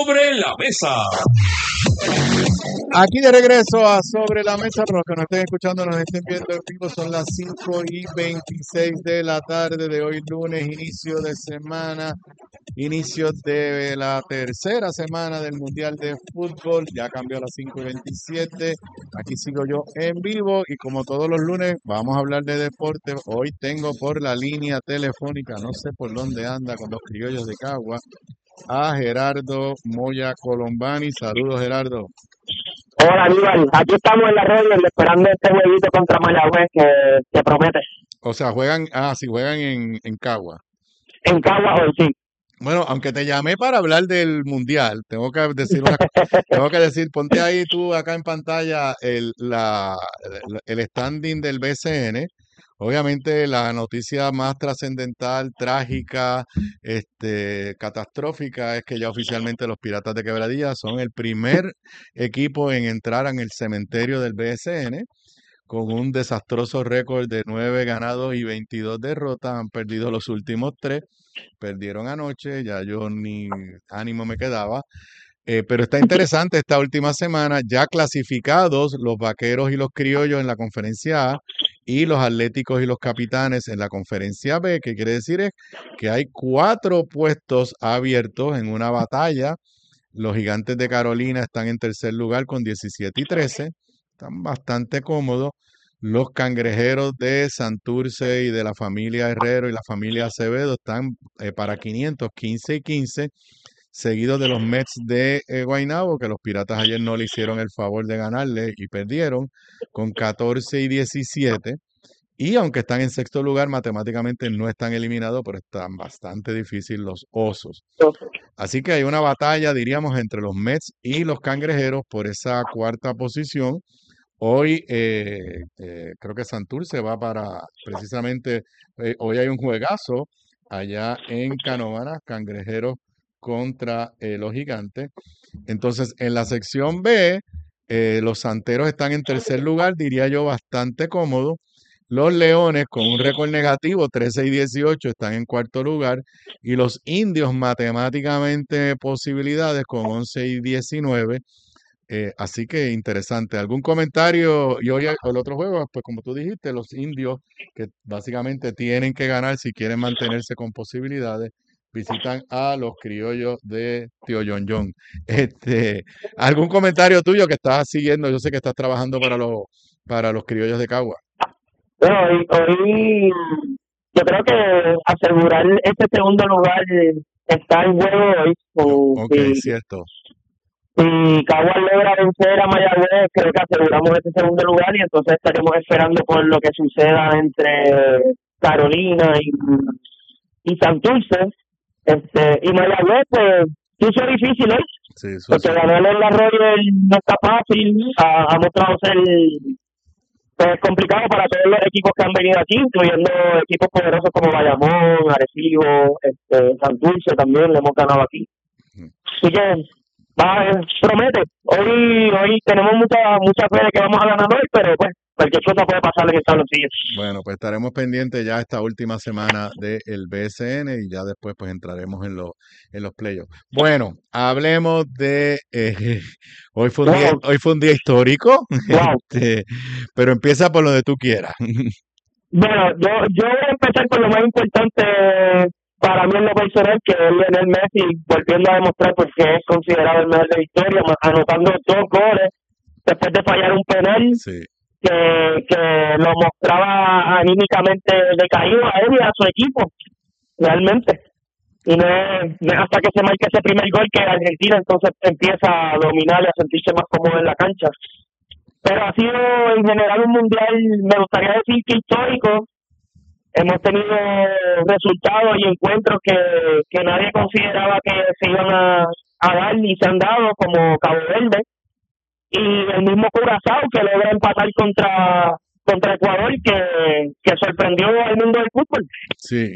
Sobre la Mesa. Aquí de regreso a Sobre la Mesa, para los que nos estén escuchando, nos estén viendo en vivo, son las 5:26 de la tarde de hoy lunes, inicio de semana, inicio de la tercera semana del Mundial de Fútbol, ya cambió a las 5:27, aquí sigo yo en vivo y como todos los lunes vamos a hablar de deporte. Hoy tengo por la línea telefónica, no sé por dónde anda con los criollos de Cagua, a Gerardo Moya Colombani. Saludos, Gerardo. Hola, Aníbal. Aquí estamos en la radio esperando este jueguito contra Mayagüez que promete. O sea, sí, juegan en Cagua. En Cagua hoy, sí. Bueno, aunque te llamé para hablar del Mundial, tengo que decir, ponte ahí tú acá en pantalla el standing del BCN. Obviamente la noticia más trascendental, trágica, catastrófica es que ya oficialmente los Piratas de Quebradilla son el primer equipo en entrar en el cementerio del BCN con un desastroso récord de 9 ganados y 22 derrotas. Han perdido los últimos 3, perdieron anoche, ya yo ni ánimo me quedaba. Pero está interesante esta última semana, ya clasificados los Vaqueros y los Criollos en la Conferencia A y los Atléticos y los Capitanes en la Conferencia B, que quiere decir es que hay 4 puestos abiertos en una batalla. Los Gigantes de Carolina están en tercer lugar con 17-13, están bastante cómodos. Los Cangrejeros de Santurce y de la familia Herrero y la familia Acevedo están para 500, 15-15. Seguidos de los Mets de Guaynabo, que los Piratas ayer no le hicieron el favor de ganarle y perdieron con 14-17. Y aunque están en sexto lugar, matemáticamente no están eliminados, pero están bastante difíciil los Osos. Así que hay una batalla, diríamos, entre los Mets y los Cangrejeros por esa cuarta posición. Hoy creo que Santurce va para precisamente, hoy hay un juegazo allá en Canóvanas, Cangrejeros contra los Gigantes. Entonces, en la sección B, los Santeros están en tercer lugar, diría yo, bastante cómodo. Los Leones, con un récord negativo, 13-18, están en cuarto lugar. Y los Indios, matemáticamente posibilidades, con 11-19. Así que interesante. ¿Algún comentario? Y hoy el otro juego, pues como tú dijiste, los Indios, que básicamente tienen que ganar si quieren mantenerse con posibilidades, visitan a los Criollos de Tío John John. ¿Algún comentario tuyo que estás siguiendo? Yo sé que estás trabajando para los Criollos de Cagua. Bueno, hoy yo creo que asegurar este segundo lugar está en juego hoy. Ok, cierto. Si Cagua logra vencer a Mayagüez, creo que aseguramos este segundo lugar y entonces estaremos esperando por lo que suceda entre Carolina y Santurce. Y Mayagüez, pues, hizo difícil hoy, Sí, porque ganarle en la Royal no está fácil, ha mostrado ser pues, complicado para todos los equipos que han venido aquí, incluyendo equipos poderosos como Bayamón, Arecibo, Santurce también le hemos ganado aquí. Así que promete. Hoy tenemos mucha fe de que vamos a ganar hoy, pero pues cualquier cosa puede pasar en Estados Unidos. Bueno, pues estaremos pendientes ya esta última semana del BSN y ya después pues entraremos en los playoffs. Bueno, hablemos de hoy fue un día histórico, Wow. pero empieza por donde tú quieras. Bueno, yo voy a empezar por lo más importante para mí en lo personal, que es Lionel Messi volviendo a demostrar por qué es considerado el mejor de la historia, anotando 2 goles después de fallar un penal. Sí. Que lo mostraba anímicamente decaído a él y a su equipo, realmente. Y no es hasta que se marque ese primer gol que Argentina entonces empieza a dominar y a sentirse más cómodo en la cancha. Pero ha sido en general un mundial, me gustaría decir que histórico. Hemos tenido resultados y encuentros que nadie consideraba que se iban a dar y se han dado, como Cabo Verde. Y el mismo Curazao que logra empatar contra Ecuador que sorprendió al mundo del fútbol. Sí.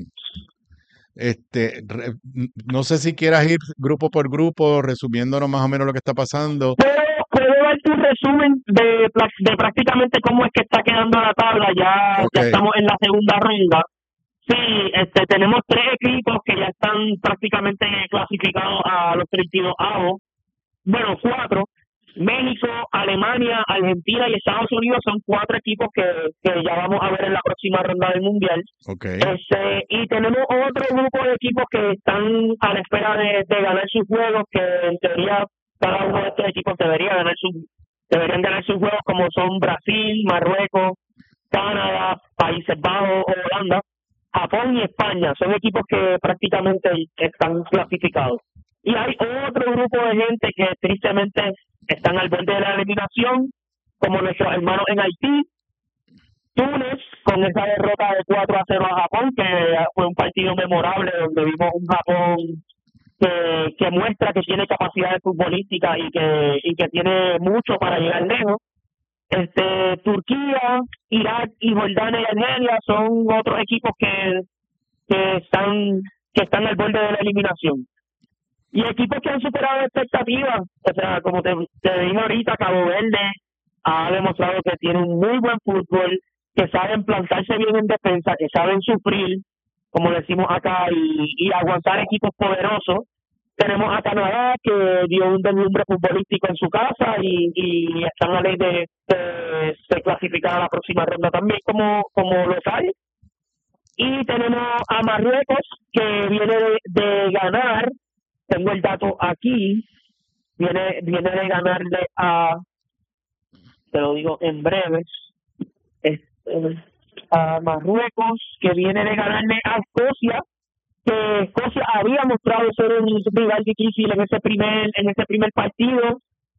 No sé si quieras ir grupo por grupo resumiéndonos más o menos lo que está pasando. ¿Puedo darte un resumen de prácticamente cómo es que está quedando la tabla? Ya estamos en la segunda ronda. Sí, tenemos 3 equipos que ya están prácticamente clasificados a los 32avos. Bueno, 4. México, Alemania, Argentina y Estados Unidos son 4 equipos que ya vamos a ver en la próxima ronda del Mundial. Okay. Y tenemos otro grupo de equipos que están a la espera de ganar sus juegos, que en teoría cada uno de estos equipos deberían ganar sus juegos, como son Brasil, Marruecos, Canadá, Países Bajos, Holanda, Japón y España. Son equipos que prácticamente están clasificados. Y hay otro grupo de gente que tristemente están al borde de la eliminación, como nuestros hermanos en Haití, Túnez, con esa derrota de 4-0 a Japón, que fue un partido memorable donde vimos un Japón que muestra que tiene capacidades futbolísticas y que tiene mucho para llegar lejos. Turquía, Irak y Jordania y Argelia son otros equipos que están al borde de la eliminación. Y equipos que han superado expectativas, o sea, como te dije ahorita, Cabo Verde ha demostrado que tiene un muy buen fútbol, que saben plantarse bien en defensa, que saben sufrir, como decimos acá, y aguantar equipos poderosos. Tenemos a Canadá, que dio un deslumbre futbolístico en su casa y están a ley de clasificar a la próxima ronda también como local. Y tenemos a Marruecos, que viene de ganar, tengo el dato aquí, viene de ganarle te lo digo en breve, a Marruecos, que viene de ganarle a Escocia, que Escocia había mostrado ser un rival difícil en ese primer partido,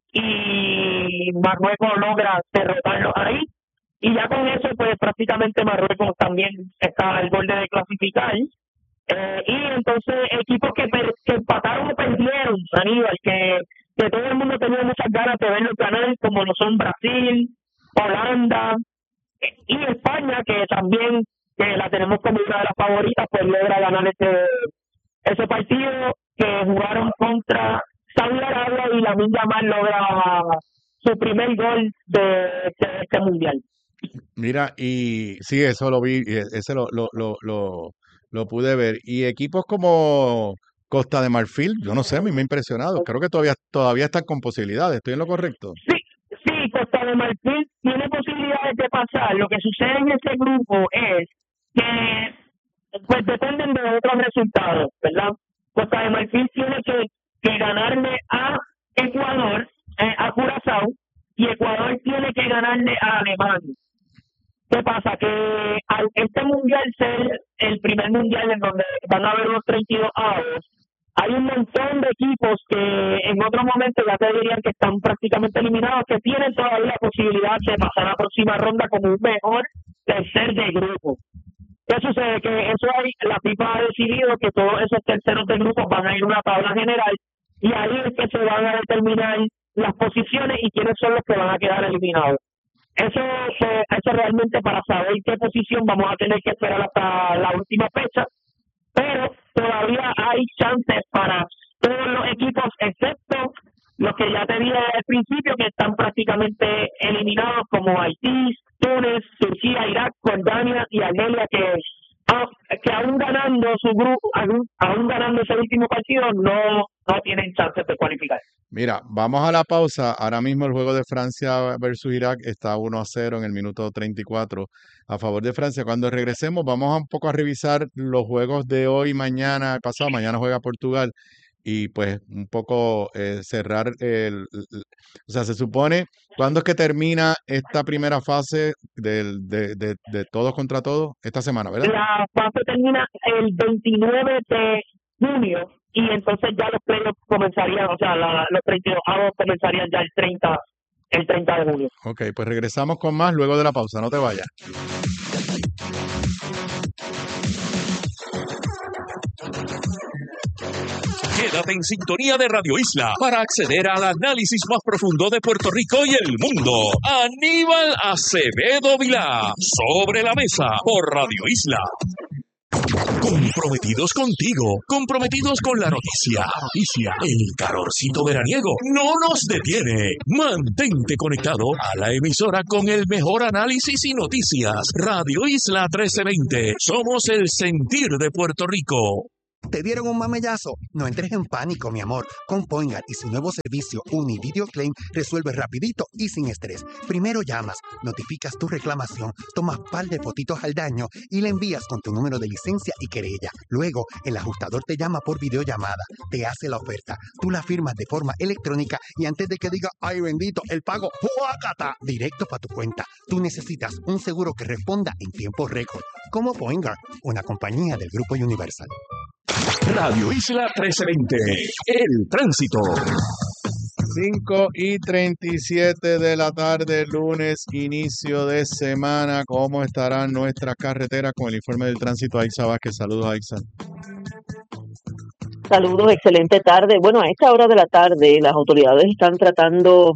y Marruecos logra derrotarlo ahí, y ya con eso pues prácticamente Marruecos también está al borde de clasificar. Y entonces equipos que empataron o perdieron, Aníbal, que todo el mundo tenía muchas ganas de verlos ganar, como lo son Brasil, Holanda y España, que también que la tenemos como una de las favoritas, pues logra ganar ese partido, que jugaron contra Saudi Arabia, y Lamine Yamal logra su primer gol de este mundial. Mira, y sí, eso lo vi, ese lo pude ver. Y equipos como Costa de Marfil, yo no sé, a mí me ha impresionado. Creo que todavía están con posibilidades. ¿Estoy en lo correcto? Sí, Costa de Marfil tiene posibilidades de pasar. Lo que sucede en ese grupo es que pues dependen de otros resultados, ¿verdad? Costa de Marfil tiene que ganarle a Ecuador, a Curazao, y Ecuador tiene que ganarle a Alemania. ¿Qué pasa? Que al este mundial ser el primer mundial en donde van a haber los 32avos, hay un montón de equipos que en otro momento ya te dirían que están prácticamente eliminados, que tienen todavía la posibilidad de pasar a la próxima ronda como un mejor tercer de grupo. ¿Qué sucede? Que la FIFA ha decidido que todos esos terceros de grupo van a ir a una tabla general, y ahí es que se van a determinar las posiciones y quiénes son los que van a quedar eliminados. Eso realmente, para saber qué posición, vamos a tener que esperar hasta la última fecha, pero todavía hay chances para todos los equipos, excepto los que ya te dije al principio, que están prácticamente eliminados, como Haití, Túnez, Turquía, Irak, Jordania y Argelia, que aún ganando su grupo, aún ganando ese último partido, no tienen chances de cualificar. Mira, vamos a la pausa. Ahora mismo el juego de Francia versus Irak está 1-0 en el minuto 34 a favor de Francia. Cuando regresemos vamos un poco a revisar los juegos de hoy, mañana, pasado. Mañana juega Portugal, y pues un poco cerrar o sea, se supone, ¿cuándo es que termina esta primera fase de todos contra todos? Esta semana, ¿verdad? La fase termina el 29 de junio, y entonces ya los playoffs comenzarían, o sea, los 32avos comenzarían ya el 30 de junio. Ok, pues regresamos con más luego de la pausa, no te vayas. Quédate en sintonía de Radio Isla para acceder al análisis más profundo de Puerto Rico y el mundo. Aníbal Acevedo Vilá, Sobre la Mesa, por Radio Isla. Comprometidos contigo, comprometidos con la noticia. El calorcito veraniego no nos detiene. Mantente conectado a la emisora con el mejor análisis y noticias. Radio Isla 1320. Somos el sentir de Puerto Rico. ¿Te dieron un mamellazo? No entres en pánico, mi amor. Con Poingar y su nuevo servicio Univideo Claim resuelve rapidito y sin estrés. Primero llamas, notificas tu reclamación, tomas par de fotitos al daño y le envías con tu número de licencia y querella. Luego, el ajustador te llama por videollamada, te hace la oferta, tú la firmas de forma electrónica y antes de que diga, ¡ay bendito!, el pago, ¡juácata!, directo para tu cuenta. Tú necesitas un seguro que responda en tiempo récord. Como Poingar, una compañía del Grupo Universal. Radio Isla 1320, el tránsito. 5:37 de la tarde, lunes, inicio de semana. ¿Cómo estarán nuestras carreteras? Con el informe del tránsito, Aixa Vázquez. Saludos, Aixa. Saludos, excelente tarde. Bueno, a esta hora de la tarde las autoridades están tratando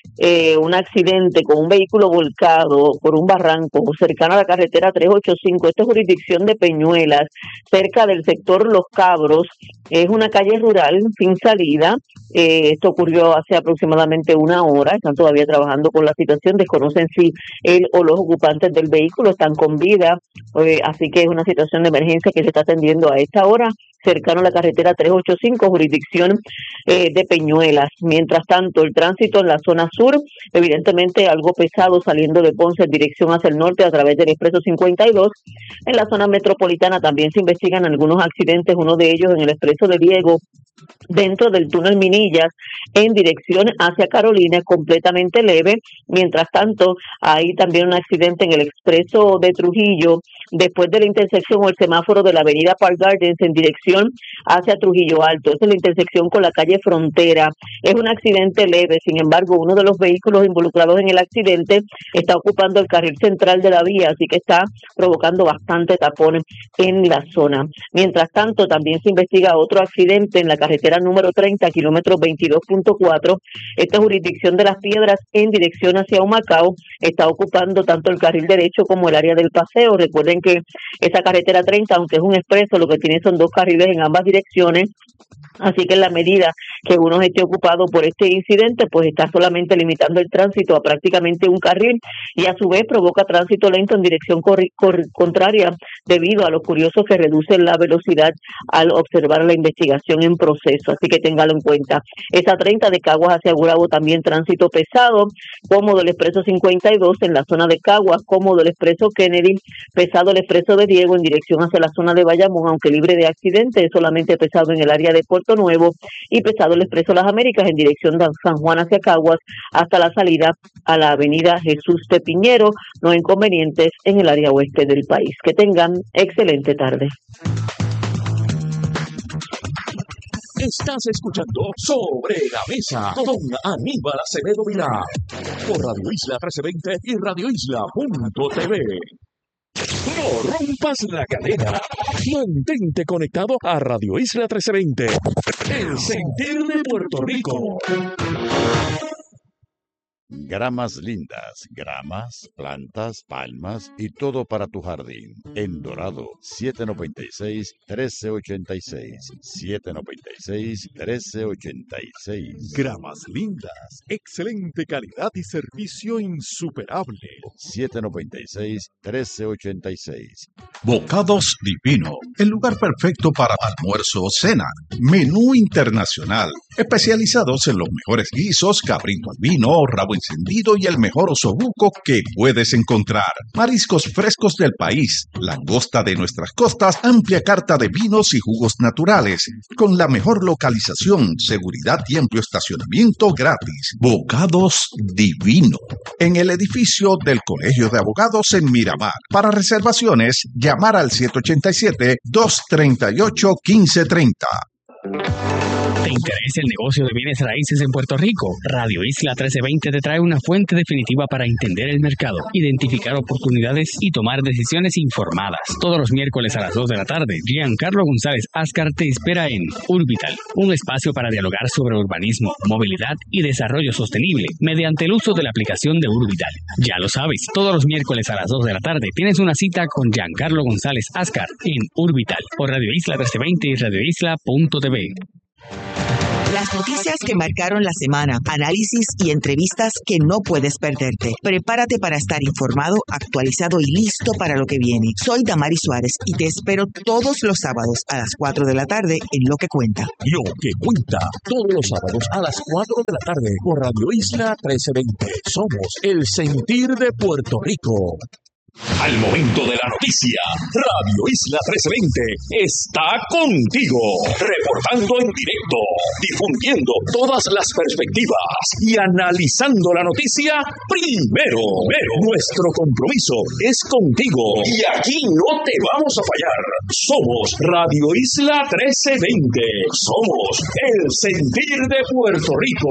un accidente con un vehículo volcado por un barranco cercano a la carretera 385. Esta es jurisdicción de Peñuelas, cerca del sector Los Cabros. Es una calle rural sin salida. Esto ocurrió hace aproximadamente una hora. Están todavía trabajando con la situación. Desconocen si él o los ocupantes del vehículo están con vida. Así que es una situación de emergencia que se está atendiendo a esta hora, cercano a la carretera 385, jurisdicción de Peñuelas. Mientras tanto, el tránsito en la zona sur, evidentemente algo pesado saliendo de Ponce en dirección hacia el norte a través del expreso 52. En la zona metropolitana también se investigan algunos accidentes, uno de ellos en el expreso de Diego, dentro del túnel Minillas, en dirección hacia Carolina, completamente leve. Mientras tanto, hay también un accidente en el expreso de Trujillo, después de la intersección o el semáforo de la avenida Park Gardens en dirección hacia Trujillo Alto. Esa es la intersección con la calle Frontera. Es un accidente leve, sin embargo, uno de los vehículos involucrados en el accidente está ocupando el carril central de la vía, así que está provocando bastante tapón en la zona. Mientras tanto, también se investiga otro accidente en la carretera número 30, kilómetro 22.4. Esta jurisdicción de Las Piedras en dirección hacia Humacao está ocupando tanto el carril derecho como el área del paseo. Recuerden que esa carretera 30, aunque es un expreso, lo que tiene son dos carriles en ambas direcciones. Así que en la medida que uno esté ocupado por este incidente, pues está solamente limitando el tránsito a prácticamente un carril y a su vez provoca tránsito lento en dirección contraria debido a los curiosos que reducen la velocidad al observar la investigación en proceso. Así que téngalo en cuenta. Esa 30 de Caguas hacia Gurabo también tránsito pesado, cómodo el expreso 52 en la zona de Caguas, cómodo el expreso Kennedy, pesado el expreso de Diego en dirección hacia la zona de Bayamón, aunque libre de accidentes, solamente pesado en el área de Puerto Nuevo, y pesado el expreso Las Américas en dirección de San Juan hacia Caguas hasta la salida a la avenida Jesús de Piñero. No inconvenientes en el área oeste del país. Que tengan excelente tarde. Estás escuchando Sobre la Mesa con Aníbal Acevedo Vilá por Radio Isla 1320 y radioisla.tv. No rompas la cadena. Mantente conectado a Radio Isla 1320, el sentir de Puerto Rico. Gramas lindas, gramas, plantas, palmas y todo para tu jardín. En Dorado, 796-1386. 796-1386. Gramas lindas, excelente calidad y servicio insuperable. 796-1386. Bocados Divino, el lugar perfecto para almuerzo o cena. Menú internacional, especializados en los mejores guisos, cabrito al vino, rabo encendido y el mejor osobuco que puedes encontrar. Mariscos frescos del país, langosta de nuestras costas, amplia carta de vinos y jugos naturales, con la mejor localización, seguridad y amplio estacionamiento gratis. Bocados Divino, en el edificio del Colegio de Abogados en Miramar. Para reservaciones, llamar al 787-238-1530. ¿Te interesa el negocio de bienes raíces en Puerto Rico? Radio Isla 1320 te trae una fuente definitiva para entender el mercado, identificar oportunidades y tomar decisiones informadas. Todos los miércoles a las 2 de la tarde, Giancarlo González Ascar te espera en Urbital, un espacio para dialogar sobre urbanismo, movilidad y desarrollo sostenible mediante el uso de la aplicación de Urbital. Ya lo sabes, todos los miércoles a las 2 de la tarde tienes una cita con Giancarlo González Ascar en Urbital por Radio Isla 1320 y radioisla.tv. Las noticias que marcaron la semana, análisis y entrevistas que no puedes perderte. Prepárate para estar informado, actualizado y listo para lo que viene. Soy Damari Suárez y te espero todos los sábados a las 4 de la tarde en Lo que Cuenta. Lo que cuenta, todos los sábados a las 4 de la tarde por Radio Isla 1320. Somos el sentir de Puerto Rico. Al momento de la noticia, Radio Isla 1320 está contigo, reportando en directo, difundiendo todas las perspectivas y analizando la noticia primero. Nuestro compromiso es contigo y aquí no te vamos a fallar. Somos Radio Isla 1320. Somos el sentir de Puerto Rico.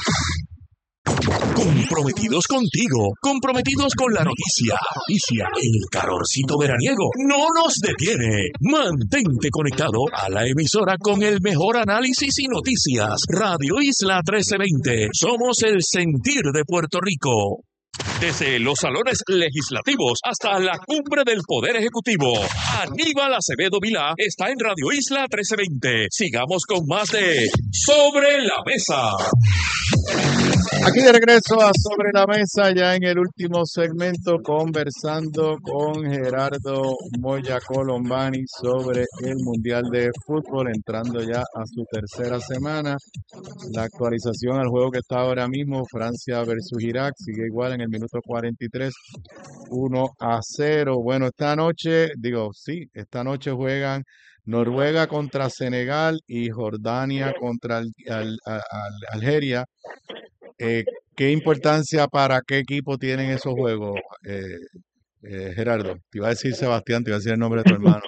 Comprometidos contigo, comprometidos con la noticia. El calorcito veraniego no nos detiene. Mantente conectado a la emisora con el mejor análisis y noticias. Radio Isla 1320. Somos el sentir de Puerto Rico. Desde los salones legislativos hasta la cumbre del Poder Ejecutivo, Aníbal Acevedo Vilá está en Radio Isla 1320. Sigamos con más de Sobre la Mesa. Aquí de regreso a Sobre la Mesa, ya en el último segmento, conversando con Gerardo Moya Colombani sobre el Mundial de Fútbol, entrando ya a su tercera semana. La actualización al juego que está ahora mismo, Francia versus Irak, sigue igual en el minuto 43, 1-0. Bueno, esta noche juegan Noruega contra Senegal y Jordania contra Algeria. ¿Qué importancia para qué equipo tienen esos juegos, Gerardo? Te iba a decir Sebastián, te iba a decir el nombre de tu hermano.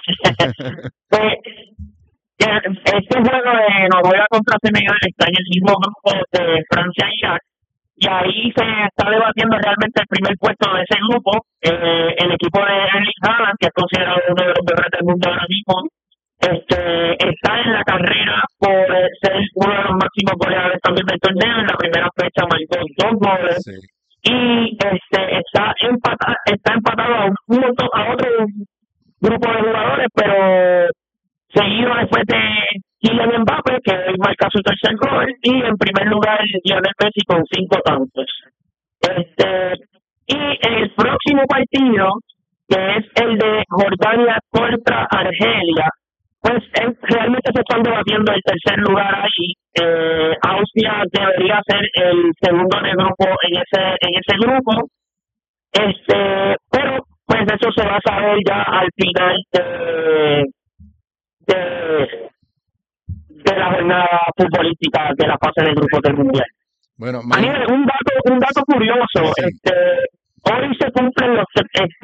Este juego de Noruega contra Senegal está en el mismo grupo de Francia e Irak, y ahí se está debatiendo realmente el primer puesto de ese grupo. El equipo de Erling Haaland, que es considerado uno de los mejores del mundo ahora mismo, está en la carrera por ser uno de los máximos goleadores también del torneo. En la primera fecha marcó 2 goles. Sí. Y está empatado a otro grupo de jugadores, pero seguido después de Kylian Mbappé, que hoy marca su tercer gol, y en primer lugar Lionel Messi con 5 tantos. Y el próximo partido, que es el de Jordania contra Argelia, pues realmente se están debatiendo el tercer lugar ahí. Austria debería ser el segundo de grupo en ese grupo. Pero pues eso se va a saber ya al final de la jornada futbolística de la fase de grupos del Mundial. Bueno, un dato curioso. Sí. Hoy se cumplen los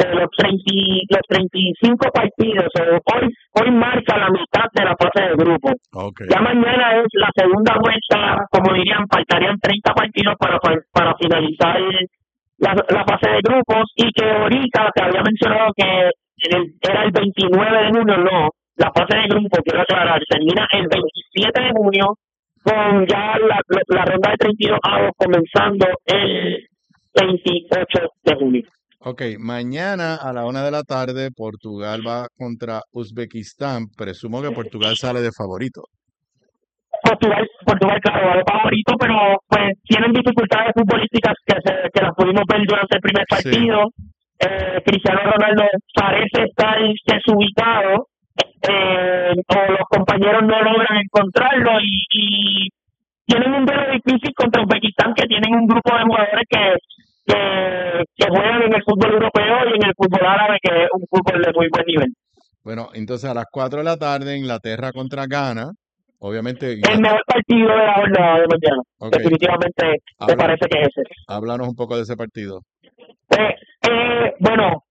35 partidos. Hoy marca la mitad de la fase de grupo. Okay. Ya mañana es la segunda vuelta, como dirían, faltarían 30 partidos para finalizar la fase de grupos, y que ahorita te había mencionado que era el 29 de junio, no. La fase de grupo, quiero aclarar, termina el 27 de junio, con ya la ronda de 32 avos comenzando el 28 de junio. Ok, mañana a la 1 de la tarde Portugal va contra Uzbekistán. Presumo que Portugal sale de favorito. Portugal, claro, va de favorito, pero pues tienen dificultades futbolísticas que las pudimos ver durante el primer partido. Sí. Cristiano Ronaldo parece estar desubicado, o los compañeros no logran encontrarlo, y tienen un duelo difícil contra Uzbekistán, que tienen un grupo de jugadores que juegan en el fútbol europeo y en el fútbol árabe, que es un fútbol de muy buen nivel. Bueno, entonces a las 4 de la tarde, Inglaterra contra Ghana. Obviamente. El mejor partido de la jornada de mañana. Okay. Definitivamente me parece que es ese. Háblanos un poco de ese partido. Bueno,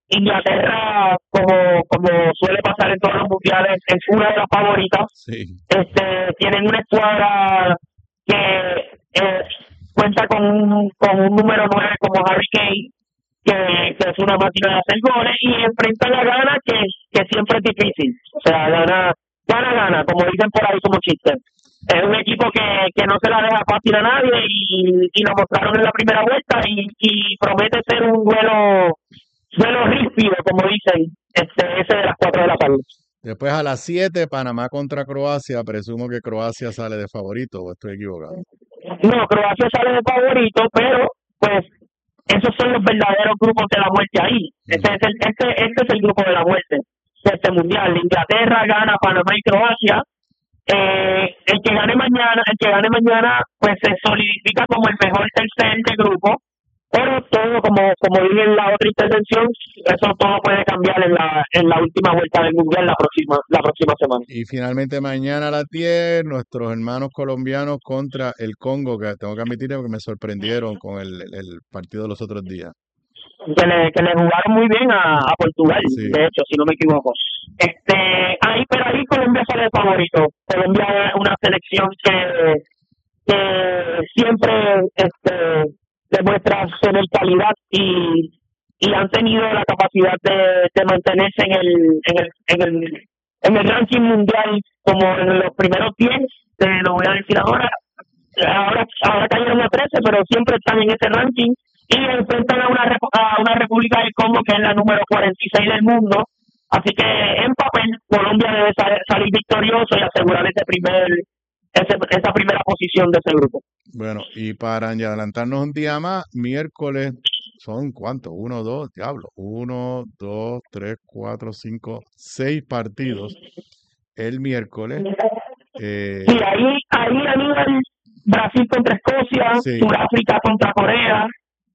Inglaterra, como suele pasar en todos los mundiales, es una de las favoritas. Sí. Tienen una escuadra que cuenta con un número 9 como Harry Kane, que es una máquina de hacer goles, y enfrenta a Ghana, que siempre es difícil. O sea, gana, como dicen por ahí como chiste. Es un equipo que no se la deja fácil a nadie, y lo mostraron en la primera vuelta, y promete ser un duelo ríspido, como dicen, ese de las 4 de la tarde. Después a las 7, Panamá contra Croacia. Presumo que Croacia sale de favorito, ¿o estoy equivocado? No, Croacia sale de favorito, pero pues esos son los verdaderos grupos de la muerte ahí. Este es el grupo de la muerte de este mundial. Inglaterra, Ghana, Panamá y Croacia. El que gane mañana pues se solidifica como el mejor tercer de grupo, pero todo, como dije en la otra intervención, eso todo puede cambiar en la última vuelta del mundial la próxima semana. Y finalmente mañana a las 10, nuestros hermanos colombianos contra el Congo, que tengo que admitir que me sorprendieron con el partido de los otros días. Que le jugaron muy bien a Portugal, Sí. de hecho, si no me equivoco. Pero ahí Colombia sale de favorito. Colombia es una selección que siempre demuestra tener calidad, y han tenido la capacidad de mantenerse en el ranking mundial como en los primeros 10, lo voy a decir ahora cayeron a 13, pero siempre están en ese ranking, y enfrentan a una República del Congo que es la número 46 del mundo. Así que en papel Colombia debe salir victorioso y asegurar esa primera posición de ese grupo. Bueno, y para adelantarnos un día más, miércoles son ¿cuántos? 1, 2, 3, 4, 5, 6 partidos el miércoles. Sí, ahí Aníbal, Brasil contra Escocia, Sí. Sudáfrica contra Corea.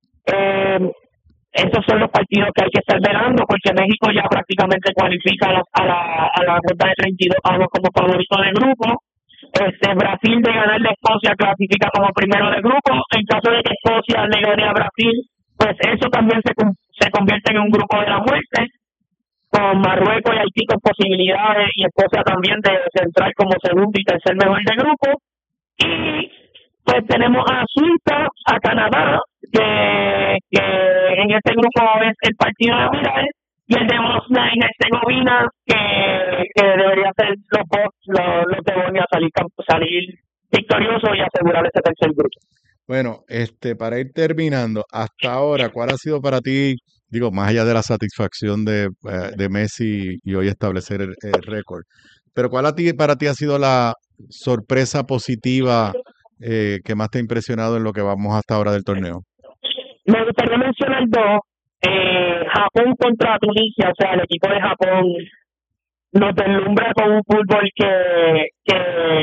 Esos son los partidos que hay que estar velando, porque México ya prácticamente cualifica a la ronda de 32 como favorito de grupo. Brasil, de ganar de Escocia, clasifica como primero de grupo. En caso de que Escocia le gane a Brasil, pues eso también se convierte en un grupo de la muerte, con Marruecos y Haití con posibilidades, y Escocia también de entrar como segundo y tercer mejor de grupo. Y pues tenemos a Suiza, a Canadá, que en este grupo es el partido de Mirar, y el de Bosnia y Herzegovina, que debería ser los de Bosnia salir victoriosos y asegurar ese tercer grupo. Bueno, para ir terminando, hasta ahora, ¿cuál ha sido para ti, digo, más allá de la satisfacción de Messi y hoy establecer el récord, pero cuál para ti ha sido la sorpresa positiva que más te ha impresionado en lo que vamos hasta ahora del torneo? Me gustaría mencionar dos. Japón contra Tunisia, o sea, el equipo de Japón nos deslumbra con un fútbol que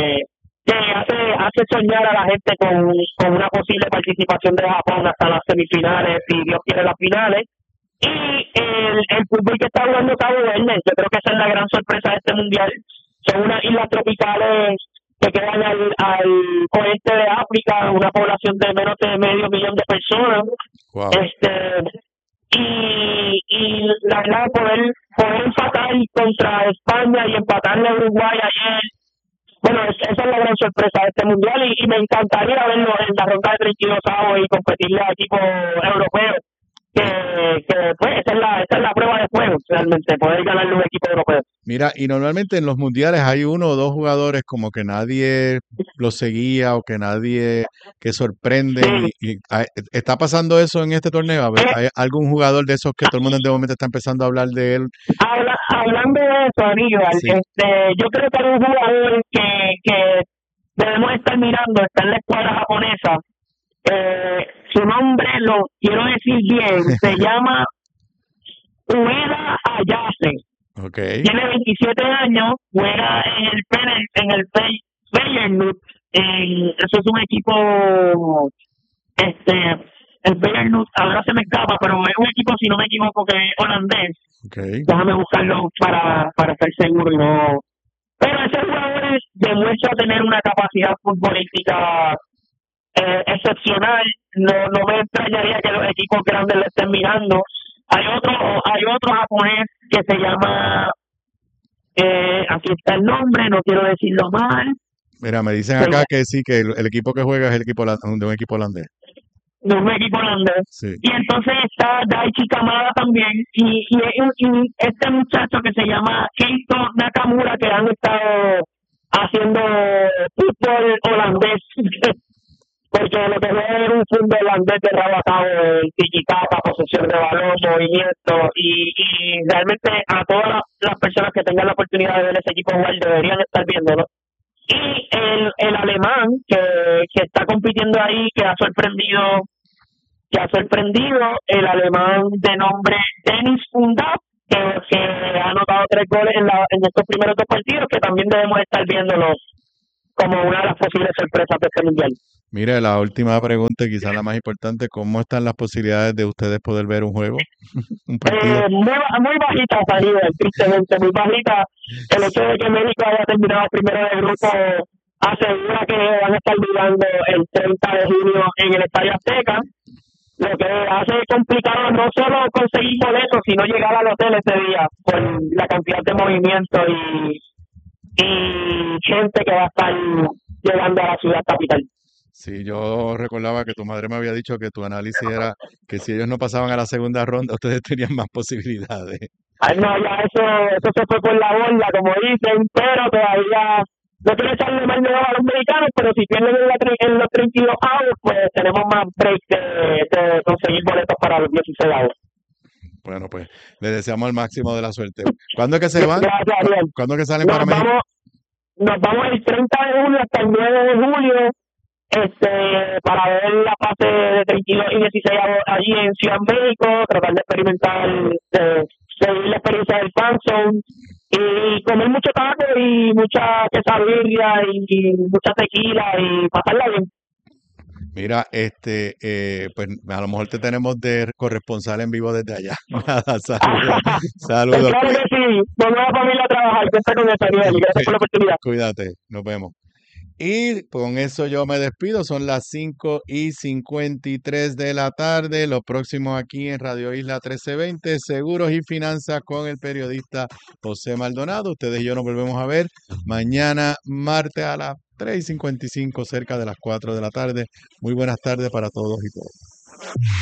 hace soñar a la gente con una posible participación de Japón hasta las semifinales, si Dios quiere las finales. Y el fútbol que está jugando Cabo Verde, yo creo que esa es la gran sorpresa de este mundial. Son unas islas tropicales que quedan al oeste de África, una población de menos de 500,000 de personas. Wow. Y la verdad, poder empatar contra España y empatarle a Uruguay ayer, bueno, esa es la gran sorpresa de este mundial, y me encantaría verlo en la ronda de 32avos y competirle a equipos europeos, que pues esa es la prueba de fuego, realmente, poder ganarle a un equipo europeo. Mira, y normalmente en los mundiales hay 1 o 2 jugadores como que nadie los seguía o que sorprenden. Sí. ¿Está pasando eso en este torneo? A ver, ¿hay algún jugador de esos que todo el mundo de momento está empezando a hablar de él? Hablando de eso, Aníbal, Sí. yo creo que hay un jugador que debemos estar mirando, está en la escuadra japonesa. Su nombre lo quiero decir bien, se llama Ueda Ayase. Okay. Tiene 27 años, juega en el Feyenoord. Eso es un equipo, el Feyenoord, ahora se me escapa, pero es un equipo, si no me equivoco, que es holandés. Okay. Déjame buscarlo para estar seguro y no. Pero ese jugador demuestra tener una capacidad futbolística excepcional. No me extrañaría que los equipos grandes lo estén mirando. Hay otro japonés que se llama, aquí está el nombre, no quiero decirlo mal. Mira, me dicen acá que sí, que el equipo que juega es el equipo de un equipo holandés. De un equipo holandés. Sí. Y entonces está Daichi Kamada también. Y este muchacho que se llama Keito Nakamura, que han estado haciendo fútbol holandés. Porque lo que veo es un fútbol holandés de rabo a cabo, tiki-taka, posesión de balón, movimiento. Y realmente a todas las personas que tengan la oportunidad de ver ese equipo jugar deberían estar viéndolo. Y el alemán que está compitiendo ahí, que ha sorprendido, el alemán de nombre Dennis Undav, que ha anotado 3 goles en estos primeros 2 partidos, que también debemos estar viéndolo como una de las posibles sorpresas de este mundial. Mire, la última pregunta, quizás la más importante, ¿cómo están las posibilidades de ustedes poder ver un juego? ¿Un partido? Muy bajita, Aníbal, tristemente, muy bajita. El hecho de que México haya terminado primero del grupo asegura que van a estar jugando el 30 de junio en el Estadio Azteca, lo que hace complicado no solo conseguir boletos, sino llegar al hotel ese día por la cantidad de movimiento y gente que va a estar llegando a la ciudad capital. Sí, yo recordaba que tu madre me había dicho que tu análisis era que si ellos no pasaban a la segunda ronda, ustedes tenían más posibilidades. Ay, no, ya eso se fue por la borda, como dicen, pero todavía no quiero echarle mal de a los mexicanos, pero si pierden en los 32 avos, pues tenemos más break de conseguir boletos para los 16 avos. Bueno, pues le deseamos el máximo de la suerte. ¿Cuándo es que se van? Gracias, Ariel. ¿Cuándo es que salen para México? Nos vamos el 30 de julio hasta el 9 de julio. Para ver la fase de 32 y 16 allí en Ciudad México, tratar de experimentar, seguir la experiencia del fanzone y comer mucho taco y mucha quesadilla y mucha tequila y pasarla bien. Mira, pues a lo mejor te tenemos de corresponsal en vivo desde allá. Nada, saludos. Pues claro que sí, vamos a familia a trabajar, cuenta con eso, Ariel, y gracias por la oportunidad. Cuídate, nos vemos. Y con eso yo me despido, son las 5:53 de la tarde, lo próximo aquí en Radio Isla 1320, Seguros y Finanzas con el periodista José Maldonado. Ustedes y yo nos volvemos a ver mañana martes a las 3:55, cerca de las 4 de la tarde. Muy buenas tardes para todos y todas.